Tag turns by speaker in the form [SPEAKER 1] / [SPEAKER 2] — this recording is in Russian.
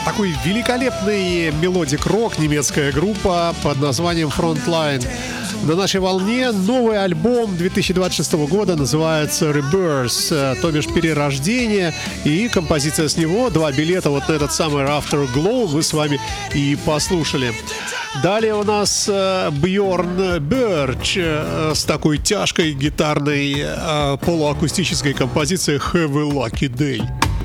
[SPEAKER 1] Такой великолепный мелодик-рок, немецкая группа под названием Frontline. На нашей волне новый альбом 2026 года называется Rebirth, то бишь перерождение, и композиция с него, 2 билета вот на этот самый Afterglow мы с вами и послушали. Далее у нас Бьорн Берч с такой тяжкой гитарной полуакустической композицией Have a Lucky Day.